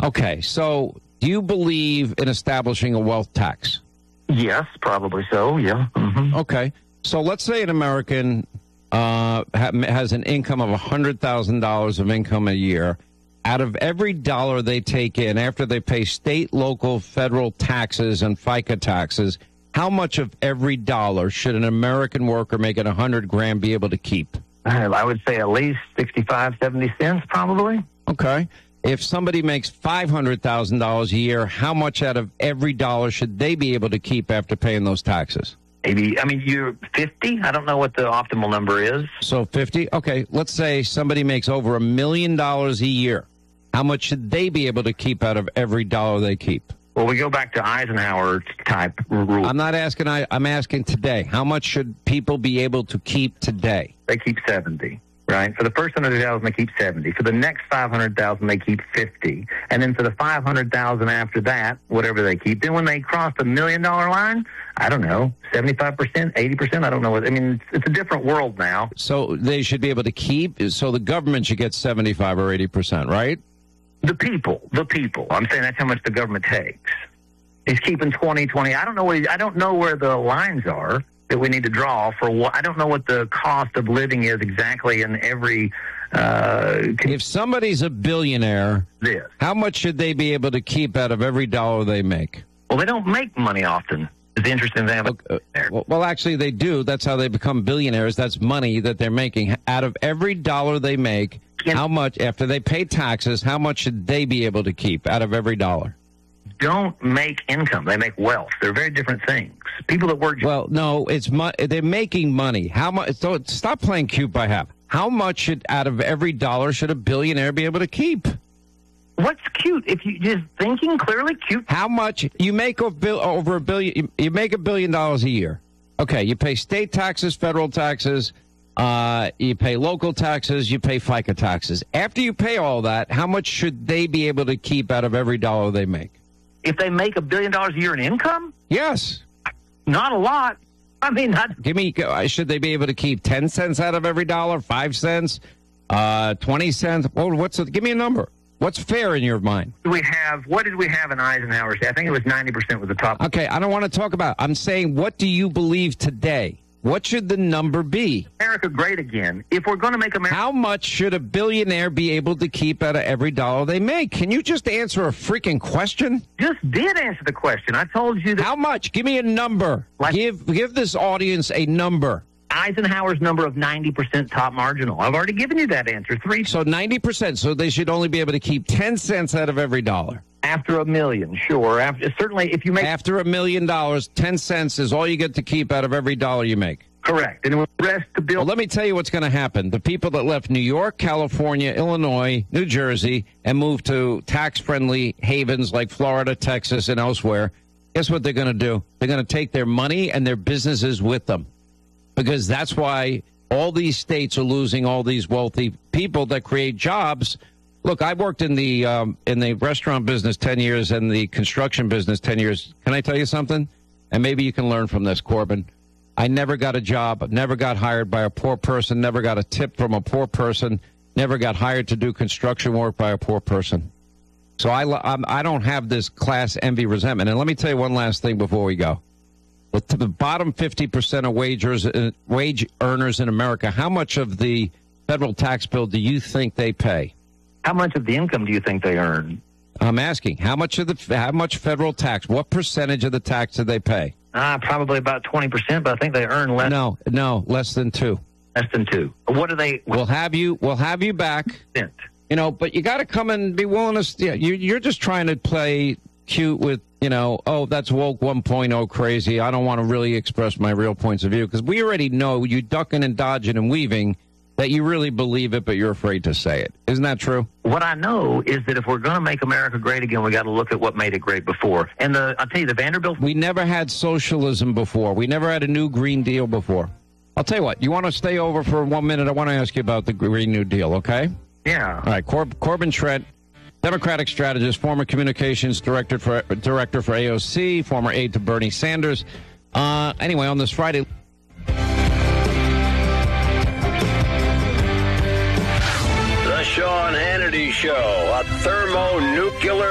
Okay, so do you believe in establishing a wealth tax? Yes, probably so, yeah. Mm-hmm. Okay, so let's say an American has an income of $100,000 of income a year. Out of every dollar they take in, after they pay state, local, federal taxes and FICA taxes, how much of every dollar should an American worker making $100,000 be able to keep? I would say at least 65, 70 cents, probably. Okay. If somebody makes $500,000 a year, how much out of every dollar should they be able to keep after paying those taxes? Maybe, you're 50? I don't know what the optimal number is. So 50? Okay, let's say somebody makes over $1 million a year. How much should they be able to keep out of every dollar they keep? Well, we go back to Eisenhower type rule. I'm not asking, I'm asking today. How much should people be able to keep today? They keep 70, right? For the first 100,000, they keep 70. For the next 500,000, they keep 50. And then for the 500,000 after that, whatever they keep. Then when they cross the $1 million line, I don't know, 75%, 80%, I don't know what. It's a different world now. So they should be able to keep, so the government should get 75 or 80%, right? The people. I'm saying that's how much the government takes. He's keeping 20. I don't know where the lines are that we need to draw for what. I don't know what the cost of living is exactly in every. If somebody's a billionaire, how much should they be able to keep out of every dollar they make? Well, they don't make money often. It's the interesting thing. Well, actually, they do. That's how they become billionaires. That's money that they're making. Out of every dollar they make, how much, after they pay taxes, how much should they be able to keep out of every dollar? Don't make income. They make wealth. They're very different things. People that work... Well, no, they're making money. How much? So stop playing cute by half. How much out of every dollar should a billionaire be able to keep? What's cute? If you just thinking clearly, cute. How much you make over $1 billion? You make $1 billion a year. Okay, you pay state taxes, federal taxes, you pay local taxes, you pay FICA taxes. After you pay all that, how much should they be able to keep out of every dollar they make? If they make $1 billion a year in income? Yes. Not a lot. Should they be able to keep 10 cents out of every dollar, 5 cents, 20 cents? Well, give me a number. What's fair in your mind? What did we have in Eisenhower? I think it was 90% was the top. Okay, I don't want to talk about it. I'm saying, what do you believe today? What should the number be? America great again. If we're going to make America... How much should a billionaire be able to keep out of every dollar they make? Can you just answer a freaking question? Just did answer the question. I told you that... How much? Give me a number. Give this audience a number. Eisenhower's number of 90% top marginal. I've already given you that answer. So 90%. So they should only be able to keep 10 cents out of every dollar. After $1 million, sure. Certainly, if you make... After $1 million, 10 cents is all you get to keep out of every dollar you make. Correct. And the rest to build... Well, let me tell you what's going to happen. The people that left New York, California, Illinois, New Jersey, and moved to tax-friendly havens like Florida, Texas, and elsewhere, guess what they're going to do? They're going to take their money and their businesses with them. Because that's why all these states are losing all these wealthy people that create jobs. Look, I worked in the restaurant business 10 years and the construction business 10 years. Can I tell you something? And maybe you can learn from this, Corbin. I never got a job, never got hired by a poor person, never got a tip from a poor person, never got hired to do construction work by a poor person. So I don't have this class envy resentment. And let me tell you one last thing before we go. The bottom 50% of wage earners in America, how much of the federal tax bill do you think they pay? How much of the income do you think they earn? I'm asking, how much federal tax, what percentage of the tax do they pay? Probably about 20%, but I think they earn less. No, less than 2. Less than 2. What do they? We'll have you back. Cent. But you got to come and be willing to. Yeah, you're just trying to play cute with. That's woke 1.0 crazy. I don't want to really express my real points of view because we already know you ducking and dodging and weaving that you really believe it, but you're afraid to say it. Isn't that true? What I know is that if we're going to make America great again, we got to look at what made it great before. And I'll tell you, the Vanderbilt... We never had socialism before. We never had a new Green Deal before. I'll tell you what. You want to stay over for 1 minute? I want to ask you about the Green New Deal, okay? Yeah. All right. Corbin Trent, Democratic strategist, former communications director for AOC, former aide to Bernie Sanders. Anyway, on this Friday... Sean Hannity Show, a thermonuclear